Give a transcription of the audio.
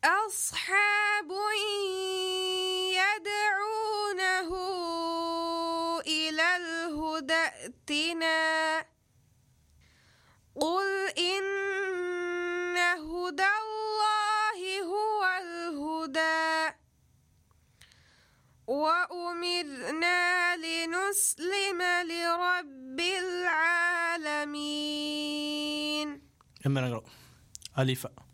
أصحاب يدعونه إلى الهدى ائتنا قل إن هدى الله هو الهدى وأمرنا لنسلم لرب العالمين. إما نقرأ ألف